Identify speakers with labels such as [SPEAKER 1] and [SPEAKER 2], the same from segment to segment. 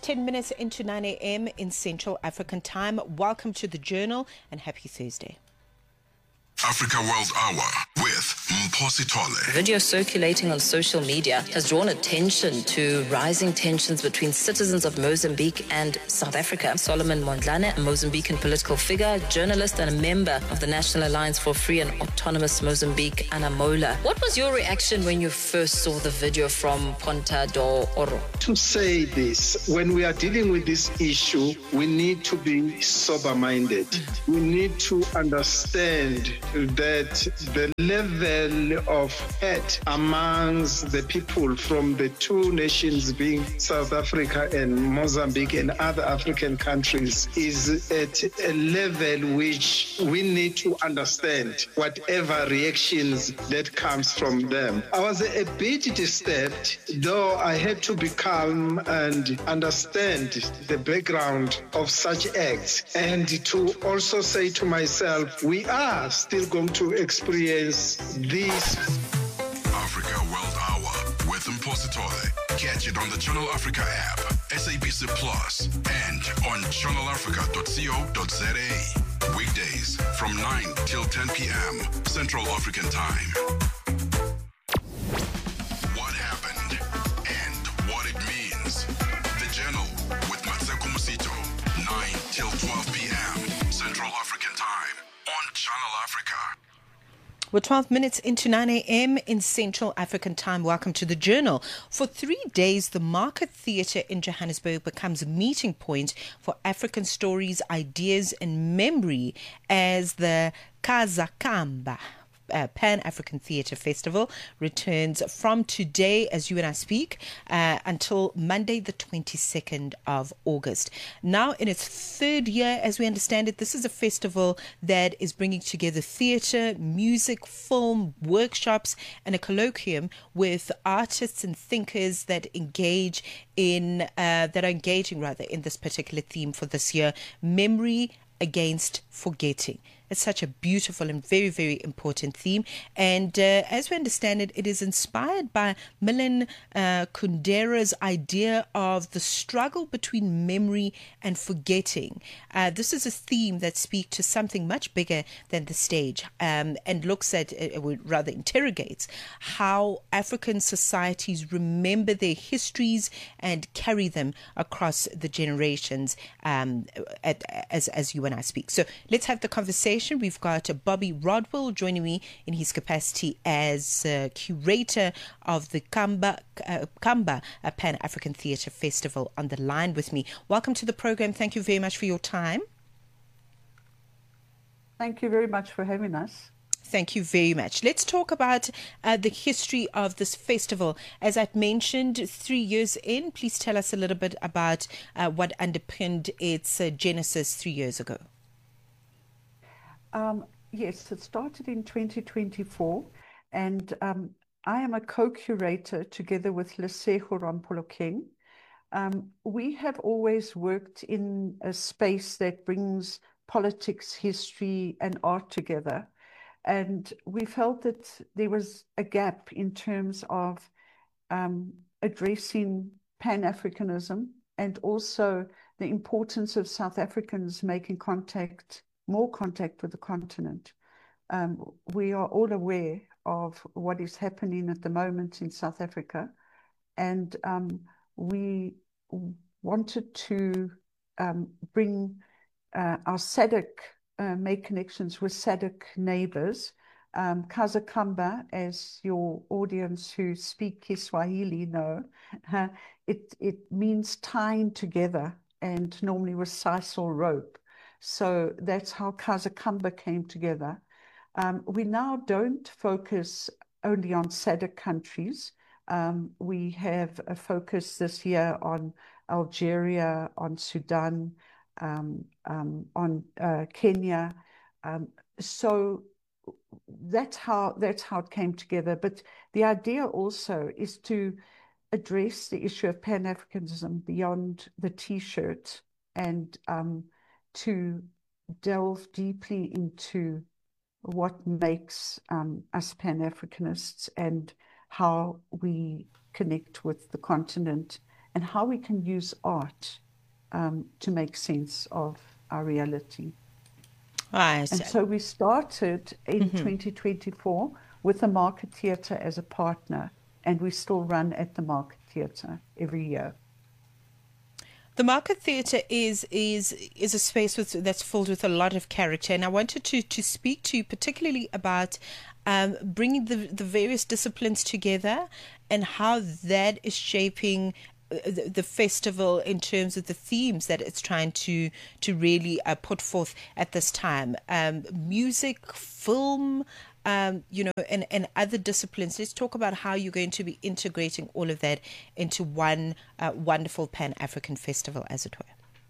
[SPEAKER 1] 10 minutes into 9 a.m. in Central African Time. Welcome to the Journal and happy Thursday.
[SPEAKER 2] Africa World Hour with Mphosi Tole.
[SPEAKER 3] Video circulating on social media has drawn attention to rising tensions between citizens of Mozambique and South Africa. Solomon Mondlane, a Mozambican political figure, journalist and a member of the National Alliance for Free and Autonomous Mozambique, Anamola. What was your reaction when you first saw the video from Ponta do Oro?
[SPEAKER 4] To say this, when we are dealing with this issue, we need to be sober-minded. We need to understand that the level of hate amongst the people from the two nations being South Africa and Mozambique and other African countries is at a level which we need to understand whatever reactions that comes from them. I was a bit disturbed, though I had to be calm and understand the background of such acts, and to also say to myself, we are still going to experience this.
[SPEAKER 2] Africa World Hour with Mphosi Tole. Catch it on the Channel Africa app, SABC Plus, and on channelafrica.co.za. Weekdays from 9 till 10 p.m. Central African Time. What happened and what it means. The Journal with Matseko Musito, 9 till 12 p.m. Central African Time on Channel Africa.
[SPEAKER 1] We're 12 minutes into 9 a.m. in Central African Time. Welcome to the Journal. For 3 days, the Market Theatre in Johannesburg becomes a meeting point for African stories, ideas and memory as the Kazakamba Pan-African Theatre Festival returns from today, as you and I speak, until Monday the 22nd of August. Now in its third year, as we understand it, this is a festival that is bringing together theatre, music, film, workshops and a colloquium with artists and thinkers that are engaging in this particular theme for this year, memory against forgetting. It's such a beautiful and very, very important theme. And as we understand it, it is inspired by Milan Kundera's idea of the struggle between memory and forgetting. This is a theme that speaks to something much bigger than the stage and looks at, rather interrogates, how African societies remember their histories and carry them across the generations as you and I speak. So let's have the conversation. We've got Bobby Rodwell joining me in his capacity as curator of the Kamba Pan-African Theatre Festival on the line with me. Welcome to the program. Thank you very much for your time.
[SPEAKER 5] Thank you very much for having us.
[SPEAKER 1] Thank you very much. Let's talk about the history of this festival. As I've mentioned, 3 years in, please tell us a little bit about what underpinned its genesis 3 years ago.
[SPEAKER 5] Yes, it started in 2024, and I am a co-curator together with Lesego Rampolokeng. We have always worked in a space that brings politics, history, and art together, and we felt that there was a gap in terms of addressing Pan-Africanism and also the importance of South Africans making more contact with the continent. We are all aware of what is happening at the moment in South Africa, and we wanted to bring our SADC, make connections with SADC neighbors. Kazakamba, as your audience who speak Kiswahili know, it means tying together, and normally with sisal rope. So that's how Kazakamba came together. We now don't focus only on SADC countries. We have a focus this year on Algeria, on Sudan, on Kenya. So that's how it came together. But the idea also is to address the issue of Pan-Africanism beyond the T-shirt and to delve deeply into what makes us Pan-Africanists and how we connect with the continent and how we can use art to make sense of our reality.
[SPEAKER 1] Right.
[SPEAKER 5] And so we started in 2024 with the Market Theatre as a partner, and we still run at the Market Theatre every year.
[SPEAKER 1] The Market Theatre is a space that's filled with a lot of character, and I wanted to speak to you particularly about bringing the various disciplines together and how that is shaping the festival in terms of the themes that it's trying to really put forth at this time. Music, film, and other disciplines. Let's talk about how you're going to be integrating all of that into one wonderful Pan-African festival, as it were.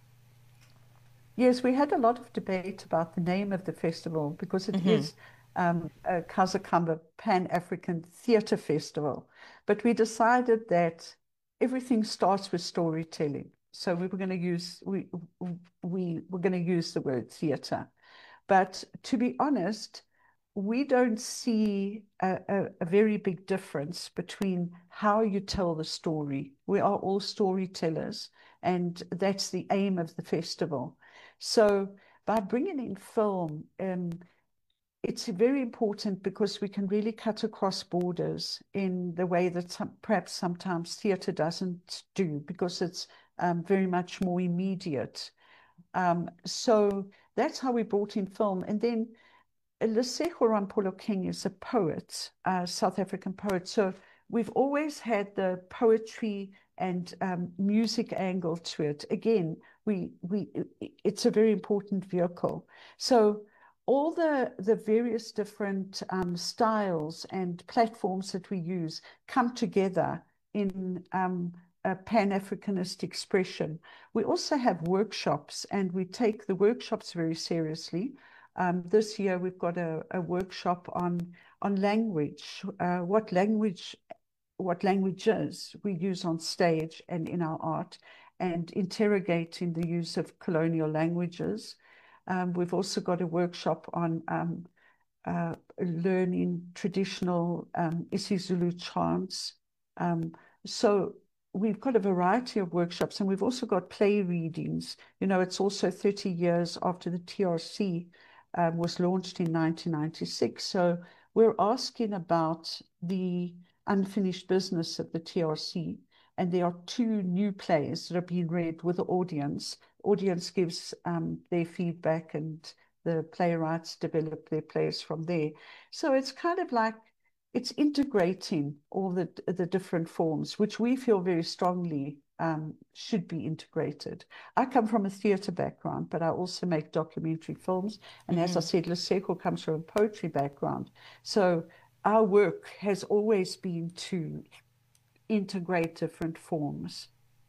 [SPEAKER 5] Yes, we had a lot of debate about the name of the festival because it is a Kazakamba Pan-African Theatre Festival. But we decided that everything starts with storytelling. So we were going to use we were going to use the word theatre. But to be honest, we don't see a very big difference between how you tell the story. We are all storytellers, and that's the aim of the festival. So by bringing in film, it's very important because we can really cut across borders in the way that perhaps sometimes theatre doesn't do, because it's very much more immediate. So that's how we brought in film. And then Lesego Rampolo-King is a poet, a South African poet. So we've always had the poetry and music angle to it. Again, it's a very important vehicle. So all the various different styles and platforms that we use come together in a Pan-Africanist expression. We also have workshops, and we take the workshops very seriously. This year we've got a workshop on language, what languages we use on stage and in our art, and interrogating the use of colonial languages. We've also got a workshop on learning traditional isiZulu chants. So we've got a variety of workshops, and we've also got play readings. You know, it's also 30 years after the TRC was launched in 1996. So we're asking about the unfinished business of the TRC. And there are 2 new plays that are being read with the audience. Audience gives their feedback, and the playwrights develop their plays from there. So it's kind of like it's integrating all the different forms, which we feel very strongly should be integrated. I come from a theatre background, but I also make documentary films. And as I said, Lesego comes from a poetry background. So our work has always been to integrate different forms.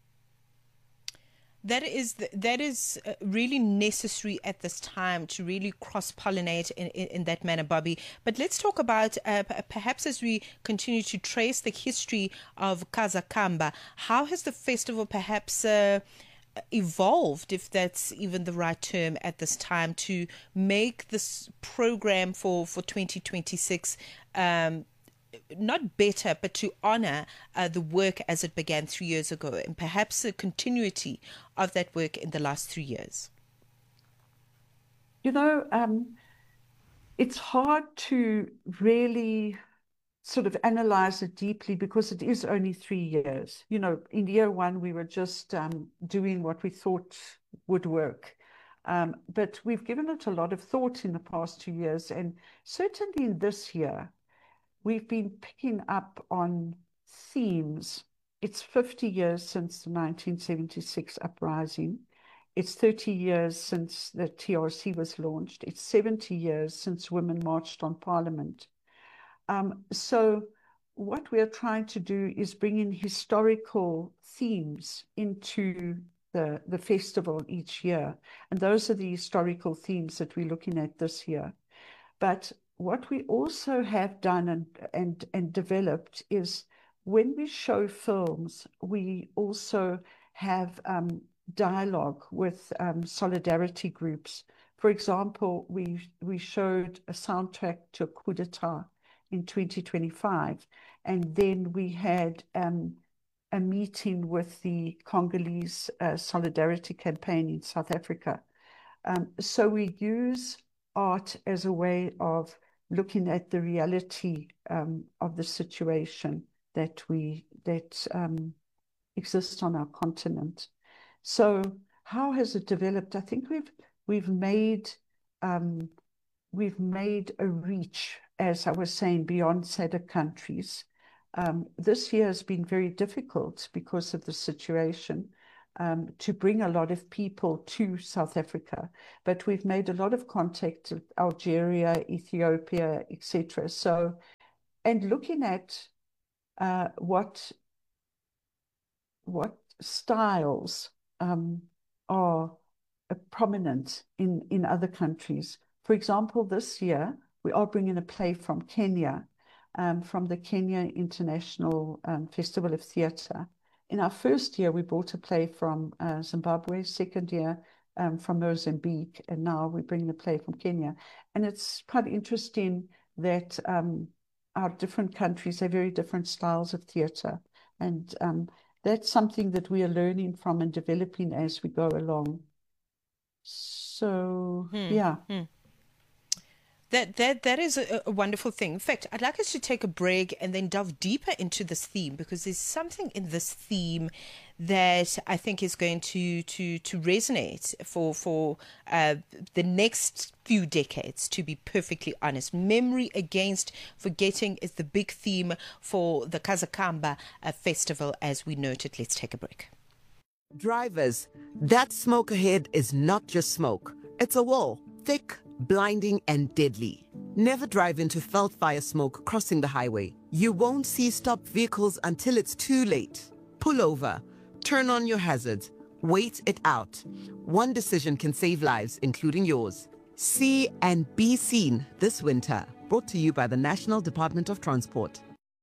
[SPEAKER 1] That is really necessary at this time to really cross-pollinate in that manner, Bobby. But let's talk about, perhaps as we continue to trace the history of Kazakamba, how has the festival perhaps evolved, if that's even the right term at this time, to make this program for 2026 not better, but to honor the work as it began 3 years ago, and perhaps a continuity of that work in the last 3 years?
[SPEAKER 5] You know, it's hard to really sort of analyze it deeply because it is only 3 years. You know, in year 1, we were just doing what we thought would work. But we've given it a lot of thought in the past 2 years, and certainly in this year, we've been picking up on themes. It's 50 years since the 1976 uprising. It's 30 years since the TRC was launched. It's 70 years since women marched on Parliament. So what we're trying to do is bring in historical themes into the festival each year. And those are the historical themes that we're looking at this year. But what we also have done and developed is when we show films, we also have dialogue with solidarity groups. For example, we showed a soundtrack to a coup d'etat in 2025, and then we had a meeting with the Congolese Solidarity Campaign in South Africa. So we use art as a way of looking at the reality of the situation that exists on our continent. So how has it developed? I think we've made a reach, as I was saying, beyond SADC countries. This year has been very difficult because of the situation to bring a lot of people to South Africa, but we've made a lot of contact with Algeria, Ethiopia, etc. So, and looking at what styles are prominent in other countries. For example, this year, we are bringing a play from Kenya, from the Kenya International Festival of Theatre. In our first year, we brought a play from Zimbabwe, second year from Mozambique, and now we're bringing a play from Kenya. And it's quite interesting that our different countries have very different styles of theatre. And that's something that we are learning from and developing as we go along. So, yeah.
[SPEAKER 1] That is a wonderful thing. In fact, I'd like us to take a break and then delve deeper into this theme, because there's something in this theme that I think is going to resonate for the next few decades, to be perfectly honest. Memory against forgetting is the big theme for the Kazakamba festival, as we noted. Let's take a break.
[SPEAKER 6] Drivers, that smoke ahead is not just smoke. It's a wall, thick, blinding and deadly. Never drive into felt fire smoke crossing the highway. You won't see stopped vehicles until it's too late. Pull over, turn on your hazards, wait it out. One decision can save lives, including yours. See and be seen this winter. Brought to you by the National Department of Transport.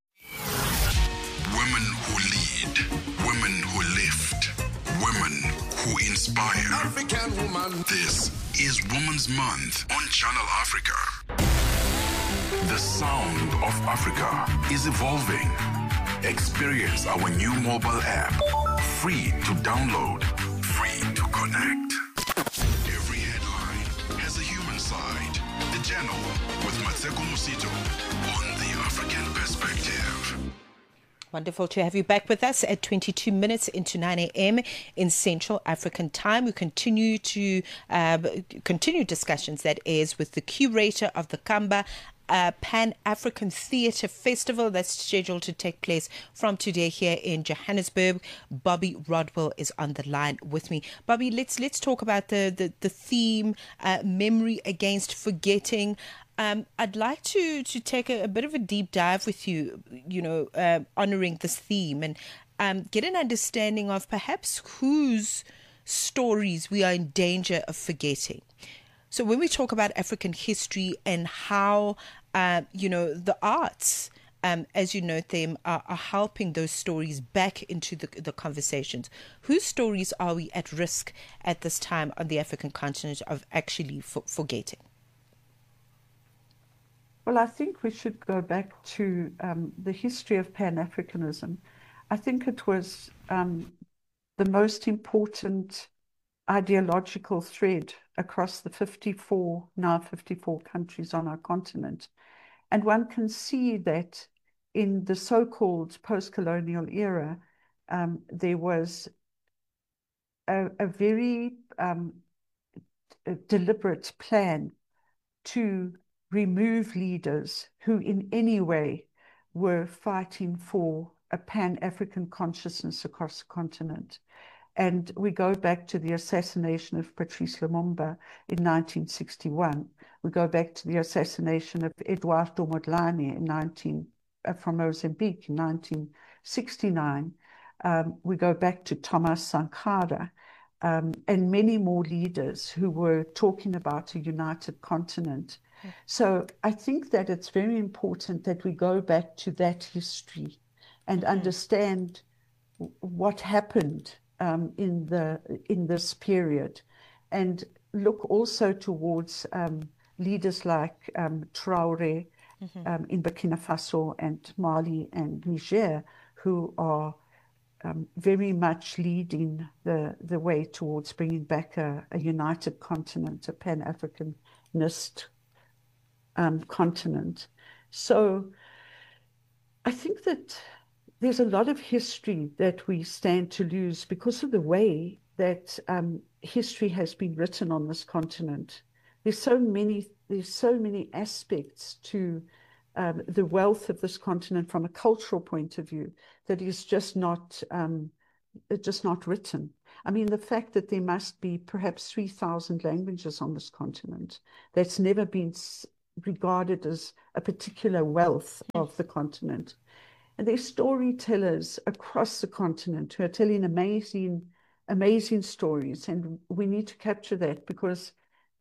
[SPEAKER 2] Women who lead, women who lift, women who inspire. African woman. This is Women's Month on Channel Africa. The sound of Africa is evolving. Experience our new mobile app. Free to download, free to connect. Every headline has a human side. The Journal with Matseko Musito on the African Perspective.
[SPEAKER 1] Wonderful to have you back with us at 22 minutes into 9 a.m. in Central African Time. We continue to continue discussions, that is, with the curator of the Kamba Pan-African Theatre Festival that's scheduled to take place from today here in Johannesburg. Bobby Rodwell is on the line with me. Bobby, let's talk about the theme, memory against forgetting. I'd like to take a bit of a deep dive with you, honoring this theme and get an understanding of perhaps whose stories we are in danger of forgetting. So when we talk about African history and how, the arts, as you note them, are helping those stories back into the conversations, whose stories are we at risk at this time on the African continent of actually forgetting?
[SPEAKER 5] Well, I think we should go back to the history of Pan-Africanism. I think it was the most important ideological thread across the 54 countries on our continent. And one can see that in the so-called post-colonial era, there was a very deliberate plan to remove leaders who in any way were fighting for a Pan-African consciousness across the continent. And we go back to the assassination of Patrice Lumumba in 1961. We go back to the assassination of Eduardo Mondlane from Mozambique in 1969. We go back to Thomas Sankara and many more leaders who were talking about a united continent. So I think that it's very important that we go back to that history and understand what happened in this period, and look also towards leaders like Traoré in Burkina Faso and Mali and Niger, who are very much leading the way towards bringing back a united continent, a Pan-Africanist continent. So I think that there's a lot of history that we stand to lose because of the way that history has been written on this continent. There's so many aspects to the wealth of this continent from a cultural point of view that is just not written. I mean, the fact that there must be perhaps 3,000 languages on this continent, that's never been regarded as a particular wealth of the continent. And there's storytellers across the continent who are telling amazing stories, and we need to capture that because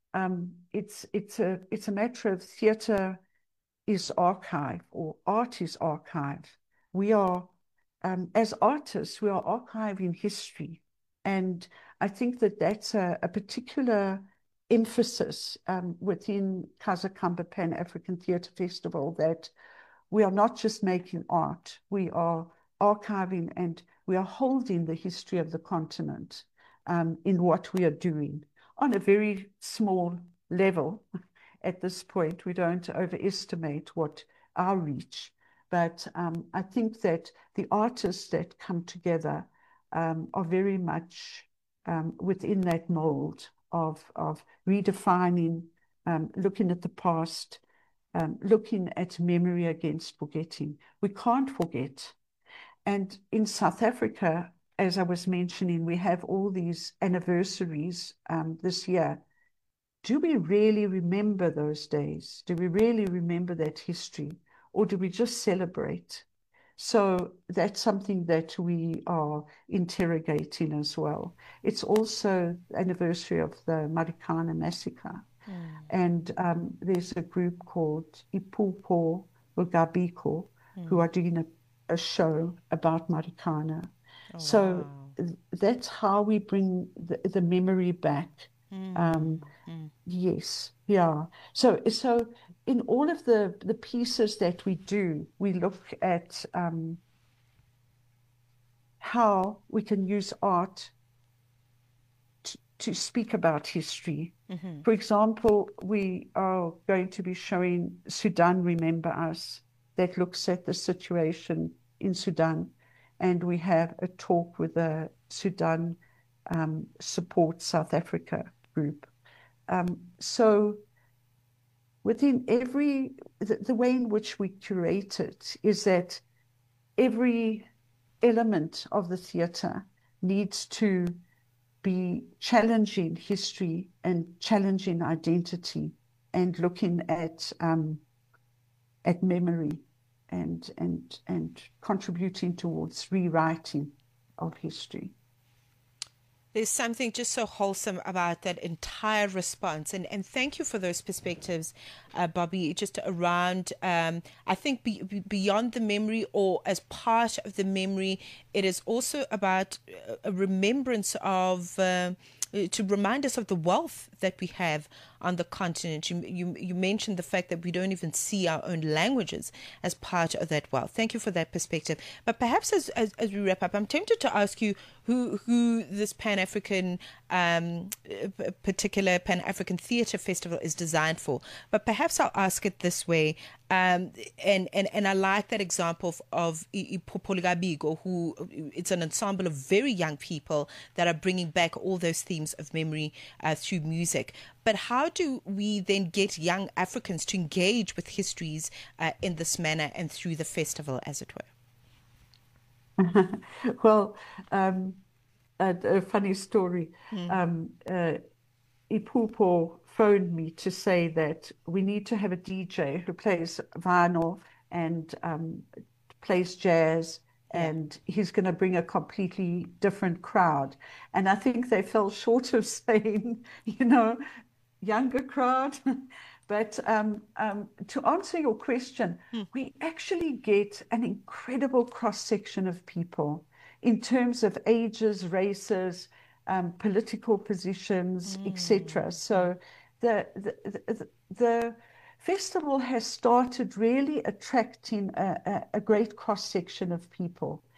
[SPEAKER 5] it's a matter of theatre is archive or art is archive. We are, as artists, we are archiving history. And I think that that's a particular emphasis within Kazakamba Pan-African Theatre Festival, that we are not just making art, we are archiving and we are holding the history of the continent in what we are doing on a very small level. At this point, we don't overestimate what our reach, but I think that the artists that come together are very much within that mold of redefining, looking at the past, looking at memory against forgetting. We can't forget. And in South Africa, as I was mentioning, we have all these anniversaries this year. Do we really remember those days? Do we really remember that history? Or do we just celebrate? So that's something that we are interrogating as well. It's also the anniversary of the Marikana massacre. And there's a group called Ipupo Ugabiko who are doing a show about Marikana. So that's how we bring the memory back. Yes, yeah. So in all of the pieces that we do, we look at how we can use art to speak about history. For example, we are going to be showing Sudan Remember Us, that looks at the situation in Sudan. And we have a talk with the Sudan Support South Africa group. So within the way in which we curate it is that every element of the theatre needs to be challenging history and challenging identity and looking at memory and contributing towards rewriting of history.
[SPEAKER 1] There's something just so wholesome about that entire response. And thank you for those perspectives, Bobby, just around, I think beyond the memory or as part of the memory, it is also about a remembrance of, to remind us of the wealth that we have on the continent. You mentioned the fact that we don't even see our own languages as part of that wealth. Thank you for that perspective. But perhaps as we wrap up, I'm tempted to ask you who this Pan-African, particular Pan-African Theatre Festival is designed for. But perhaps I'll ask it this way. And I like that example of Ipopoligabigo, who it's an ensemble of very young people that are bringing back all those themes of memory through music. But how do we then get young Africans to engage with histories in this manner and through the festival, as it were?
[SPEAKER 5] Well, a funny story. Ipupo phoned me to say that we need to have a DJ who plays vinyl and plays jazz, and he's going to bring a completely different crowd. And I think they fell short of saying, younger crowd. But to answer your question, we actually get an incredible cross-section of people in terms of ages, races, political positions, etc. So the festival has started really attracting a great cross-section of people.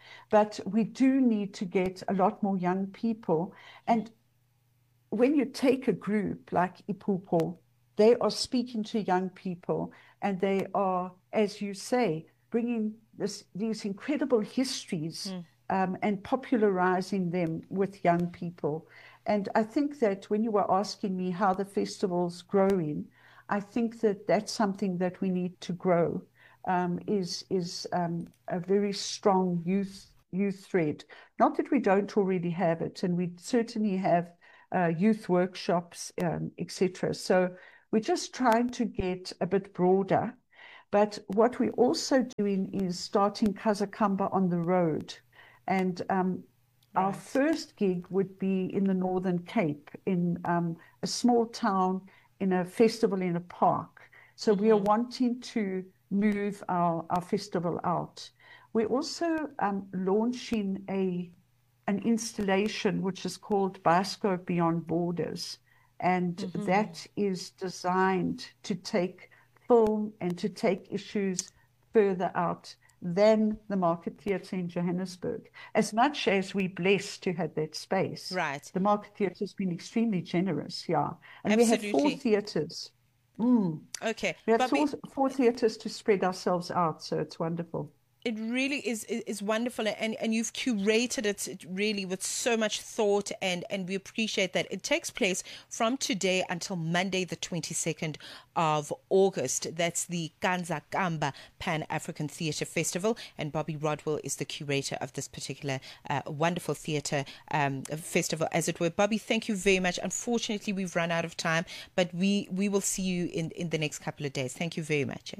[SPEAKER 5] But we do need to get a lot more young people. And when you take a group like Ipupo, they are speaking to young people, and they are, as you say, bringing these incredible histories and popularizing them with young people. And I think that when you were asking me how the festival's growing, I think that that's something that we need to grow, is a very strong youth thread. Not that we don't already have it, and we certainly have youth workshops, etc. So we're just trying to get a bit broader. But what we're also doing is starting Kazakamba on the road. And our first gig would be in the Northern Cape, in a small town, in a festival in a park. So we are wanting to move our festival out. We're also launching an installation which is called Bioscope Beyond Borders. And that is designed to take film and to take issues further out than the Market Theatre in Johannesburg. As much as we're blessed to have that space,
[SPEAKER 1] right?
[SPEAKER 5] The Market Theatre has been extremely generous, yeah. And
[SPEAKER 1] Absolutely.
[SPEAKER 5] we have 4 theatres.
[SPEAKER 1] Okay.
[SPEAKER 5] We have 4 theatres to spread ourselves out, so it's wonderful.
[SPEAKER 1] It really is wonderful, and you've curated it really with so much thought, and we appreciate that. It takes place from today until Monday, the 22nd of August. That's the Kazakamba Pan-African Theatre Festival, and Bobby Rodwell is the curator of this particular wonderful theatre festival, as it were. Bobby, thank you very much. Unfortunately, we've run out of time, but we will see you in the next couple of days. Thank you very much.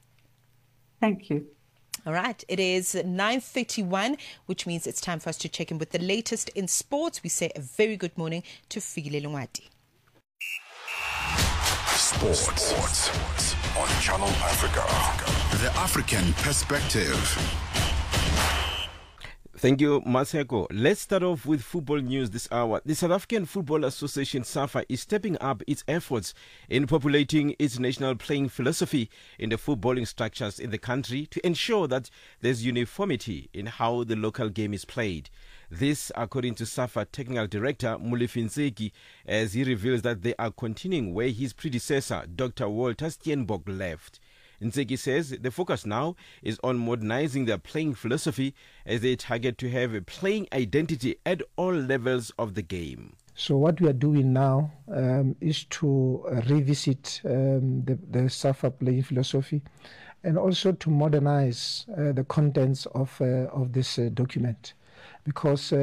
[SPEAKER 5] Thank you.
[SPEAKER 1] All right, it is 9:31, which means it's time for us to check in with the latest in sports. We say a very good morning to Fikile Lungwati.
[SPEAKER 2] Sports on Channel Africa. The African perspective.
[SPEAKER 7] Thank you, Maseko. Let's start off with football news this hour. The South African Football Association, SAFA, is stepping up its efforts in populating its national playing philosophy in the footballing structures in the country to ensure that there's uniformity in how the local game is played. This, according to SAFA Technical Director Molefi Ntseki, as he reveals that they are continuing where his predecessor, Dr. Walter Steenbok, left. Ntseki says the focus now is on modernizing their playing philosophy as they target to have a playing identity at all levels of the game.
[SPEAKER 8] So what we are doing now is to revisit the SAFA playing philosophy and also to modernize the contents of this document, because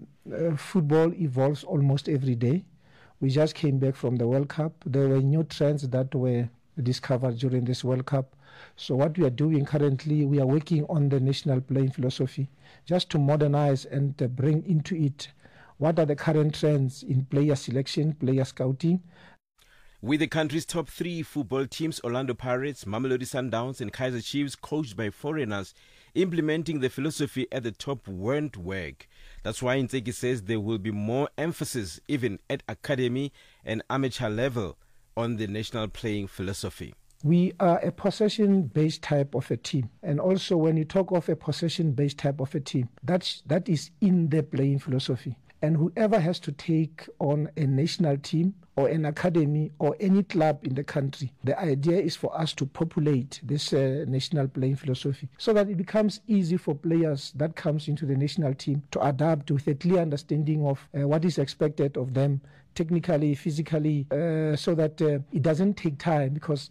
[SPEAKER 8] football evolves almost every day. We just came back from the World Cup. There were new trends that were discovered during this World Cup. So what we are doing currently, we are working on the national playing philosophy just to modernize and bring into it what are the current trends in player selection, player scouting.
[SPEAKER 7] With the country's top 3 football teams, Orlando Pirates, Mamelodi Sundowns and Kaizer Chiefs, coached by foreigners, implementing the philosophy at the top won't work. That's why Ntseki says there will be more emphasis, even at academy and amateur level, on the national playing philosophy.
[SPEAKER 8] We are a possession-based type of a team. And also when you talk of a possession-based type of a team, that is in the playing philosophy. And whoever has to take on a national team or an academy or any club in the country, the idea is for us to populate this national playing philosophy so that it becomes easy for players that comes into the national team to adapt with a clear understanding of what is expected of them technically, physically, so that it doesn't take time. Because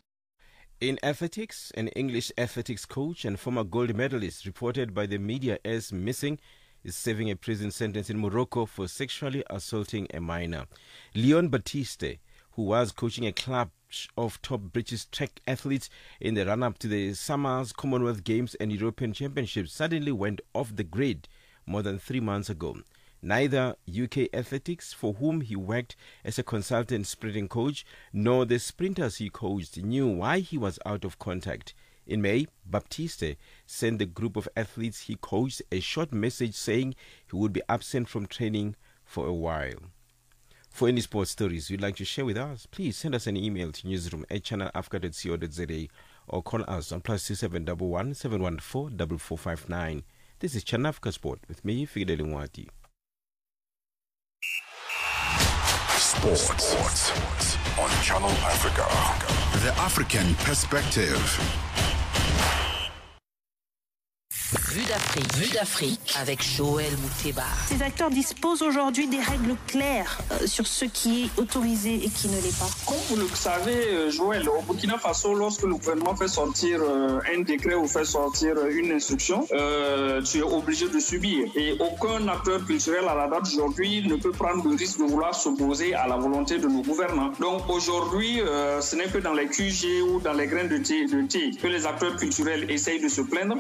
[SPEAKER 7] in athletics, an English athletics coach and former gold medalist reported by the media as missing is serving a prison sentence in Morocco for sexually assaulting a minor. Leon Baptiste, who was coaching a club of top British track athletes in the run-up to the Summer's Commonwealth Games and European Championships, suddenly went off the grid more than 3 months ago. Neither UK Athletics, for whom he worked as a consultant sprinting coach, nor the sprinters he coached knew why he was out of contact. In May, Baptiste sent the group of athletes he coached a short message saying he would be absent from training for a while. For any sports stories you'd like to share with us, please send us an email to newsroom@channelafrica.co.za or call us on +2711 714 4459. This is Channel Africa Sport with me, Fidel Nwati.
[SPEAKER 2] Sports on Channel Africa. The African Perspective.
[SPEAKER 3] Vue d'Afrique avec Joël Mouteba.
[SPEAKER 9] Ces acteurs disposent aujourd'hui des règles claires sur ce qui est autorisé et qui ne l'est pas.
[SPEAKER 10] Comme vous le savez, Joël, au Burkina Faso, lorsque le gouvernement fait sortir un décret ou fait sortir une instruction, tu es obligé de subir. Et aucun acteur culturel à la date d'aujourd'hui ne peut prendre le risque de vouloir s'opposer à la volonté de nos gouvernants. Donc aujourd'hui, ce n'est que dans les QG ou dans les grains de thé que les acteurs culturels essayent de se plaindre.